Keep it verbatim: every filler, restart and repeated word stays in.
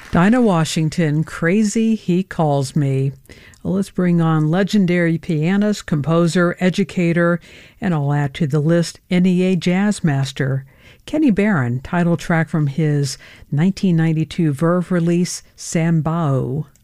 Dinah Washington, Crazy He Calls Me. Well, let's bring on legendary pianist, composer, educator, and I'll add to the list N E A jazz master, Kenny Barron, title track from his nineteen ninety-two Verve release, Sambao.